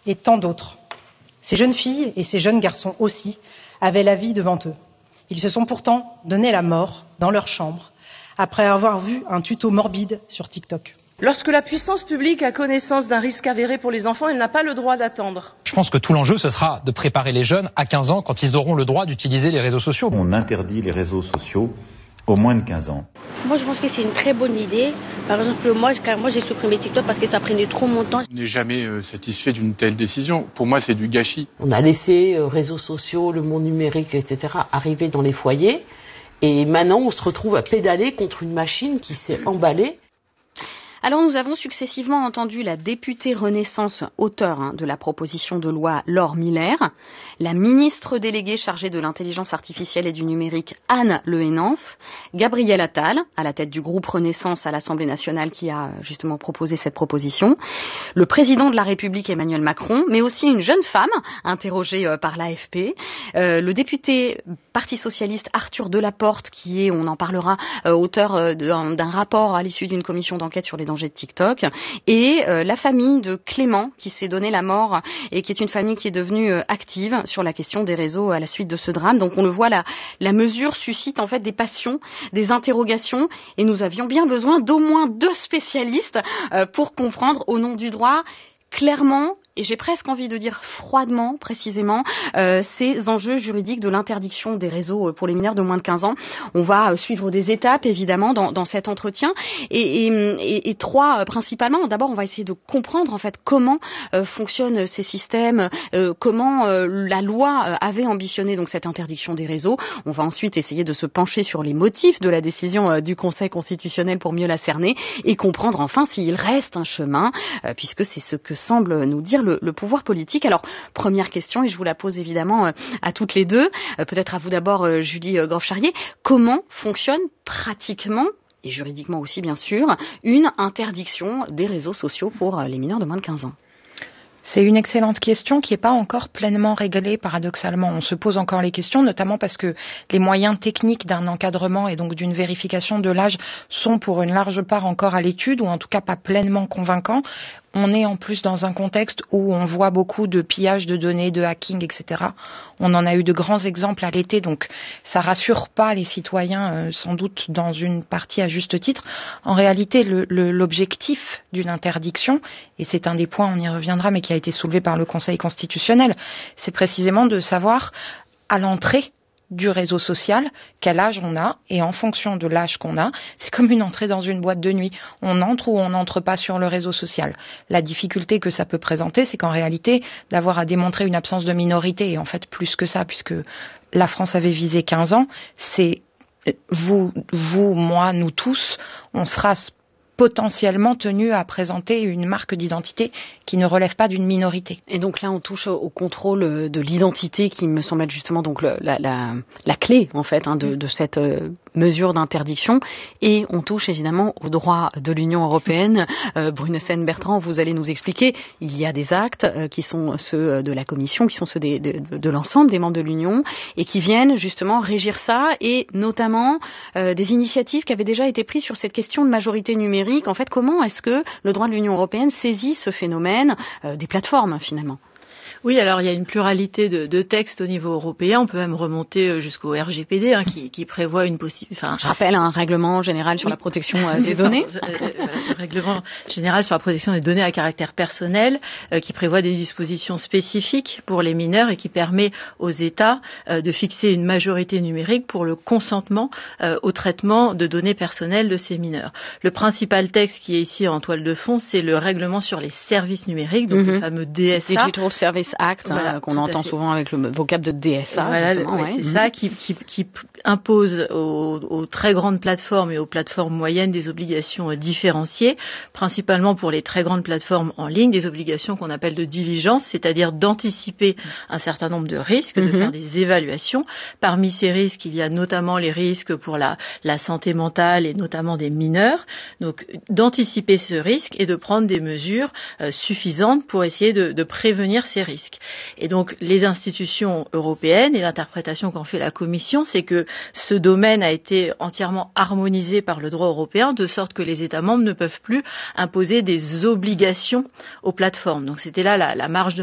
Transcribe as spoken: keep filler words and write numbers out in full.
et tant d'autres. Ces jeunes filles et ces jeunes garçons aussi avaient la vie devant eux. Ils se sont pourtant donné la mort dans leur chambre après avoir vu un tuto morbide sur TikTok. Lorsque la puissance publique a connaissance d'un risque avéré pour les enfants, elle n'a pas le droit d'attendre. Je pense que tout l'enjeu, ce sera de préparer les jeunes à quinze ans quand ils auront le droit d'utiliser les réseaux sociaux. On interdit les réseaux sociaux aux moins de quinze ans. Moi, je pense que c'est une très bonne idée. Par exemple, moi, moi j'ai supprimé TikTok parce que ça prenait trop mon temps. Je n'ai jamais euh, satisfait d'une telle décision. Pour moi, c'est du gâchis. On a laissé euh, réseaux sociaux, le monde numérique, et cetera arriver dans les foyers. Et maintenant, on se retrouve à pédaler contre une machine qui s'est emballée. Alors nous avons successivement entendu la députée Renaissance, auteure hein, de la proposition de loi Laure Miller, la ministre déléguée chargée de l'intelligence artificielle et du numérique Anne Le Hénauf, Gabriel Attal, à la tête du groupe Renaissance à l'Assemblée nationale qui a justement proposé cette proposition, le président de la République Emmanuel Macron, mais aussi une jeune femme interrogée euh, par l'A F P, euh, le député Parti socialiste Arthur Delaporte qui est, on en parlera, euh, auteur euh, d'un, d'un rapport à l'issue d'une commission d'enquête sur les dangers de TikTok, et euh, la famille de Clément qui s'est donné la mort et qui est une famille qui est devenue euh, active sur la question des réseaux à la suite de ce drame. Donc on le voit, la, la mesure suscite en fait des passions, des interrogations, et nous avions bien besoin d'au moins deux spécialistes euh, pour comprendre au nom du droit clairement, et j'ai presque envie de dire froidement, précisément, euh, ces enjeux juridiques de l'interdiction des réseaux pour les mineurs de moins de quinze ans. On va euh, suivre des étapes, évidemment, dans, dans cet entretien, et, et, et, et trois euh, principalement. D'abord, on va essayer de comprendre, en fait, comment euh, fonctionnent ces systèmes, euh, comment euh, la loi euh, avait ambitionné donc cette interdiction des réseaux. On va ensuite essayer de se pencher sur les motifs de la décision euh, du Conseil constitutionnel pour mieux la cerner, et comprendre, enfin, s'il reste un chemin, euh, puisque c'est ce que semble nous dire Le, le pouvoir politique. Alors, première question, et je vous la pose évidemment euh, à toutes les deux, euh, peut-être à vous d'abord, euh, Julie euh, Groff-Charrier, comment fonctionne pratiquement, et juridiquement aussi bien sûr, une interdiction des réseaux sociaux pour euh, les mineurs de moins de quinze ans? C'est une excellente question qui n'est pas encore pleinement réglée, paradoxalement. On se pose encore les questions, notamment parce que les moyens techniques d'un encadrement et donc d'une vérification de l'âge sont pour une large part encore à l'étude, ou en tout cas pas pleinement convaincants. On est en plus dans un contexte où on voit beaucoup de pillage de données, de hacking, et cetera. On en a eu de grands exemples à l'été, donc ça rassure pas les citoyens, euh, sans doute dans une partie à juste titre. En réalité, le, le, l'objectif d'une interdiction, et c'est un des points, on y reviendra, mais qui a été soulevé par le Conseil constitutionnel, c'est précisément de savoir à l'entrée du réseau social, quel âge on a, et en fonction de l'âge qu'on a, c'est comme une entrée dans une boîte de nuit. On entre ou on n'entre pas sur le réseau social. La difficulté que ça peut présenter, c'est qu'en réalité, d'avoir à démontrer une absence de minorité, et en fait plus que ça, puisque la France avait visé quinze ans, c'est vous, vous, moi, nous tous, on sera potentiellement tenu à présenter une marque d'identité qui ne relève pas d'une minorité. Et donc là, on touche au contrôle de l'identité qui me semble être justement donc le, la, la, la clé en fait hein, de, de cette euh, mesure d'interdiction. Et on touche évidemment au droit de l'Union européenne. Euh, Brune Sen-Bertrand, vous allez nous expliquer, il y a des actes euh, qui sont ceux de la Commission, qui sont ceux des, de, de l'ensemble des membres de l'Union, et qui viennent justement régir ça, et notamment euh, des initiatives qui avaient déjà été prises sur cette question de majorité numérique. En fait, comment est-ce que le droit de l'Union européenne saisit ce phénomène euh, des plateformes, finalement ? Oui, alors il y a une pluralité de, de textes au niveau européen. On peut même remonter jusqu'au R G P D, hein, qui, qui prévoit une possible. Enfin, je rappelle un règlement général sur oui. la protection euh, des données. Un règlement général sur la protection des données à caractère personnel, euh, qui prévoit des dispositions spécifiques pour les mineurs et qui permet aux États euh, de fixer une majorité numérique pour le consentement euh, au traitement de données personnelles de ces mineurs. Le principal texte qui est ici en toile de fond, c'est le règlement sur les services numériques, donc mm-hmm. le fameux D S A. Digital Service Act, voilà, hein, qu'on entend souvent avec le vocable de D S A. Voilà, justement, ouais, ouais. c'est mmh. ça qui, qui, qui impose aux, aux très grandes plateformes et aux plateformes moyennes des obligations différenciées, principalement pour les très grandes plateformes en ligne, des obligations qu'on appelle de diligence, c'est-à-dire d'anticiper un certain nombre de risques, mmh. de faire des évaluations. Parmi ces risques, il y a notamment les risques pour la, la santé mentale et notamment des mineurs. Donc, d'anticiper ce risque et de prendre des mesures euh, suffisantes pour essayer de, de prévenir ces risques. Et donc, les institutions européennes et l'interprétation qu'en fait la Commission, c'est que ce domaine a été entièrement harmonisé par le droit européen, de sorte que les États membres ne peuvent plus imposer des obligations aux plateformes. Donc, c'était là la, la marge de